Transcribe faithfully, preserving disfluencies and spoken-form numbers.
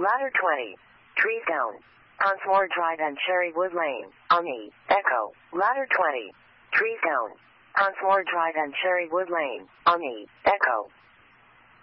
Ladder twenty. Trees down. Onsmore Drive and Cherrywood Lane. On the Echo. Ladder twenty. Trees down. Onsmore Drive and Cherrywood Lane. On the Echo.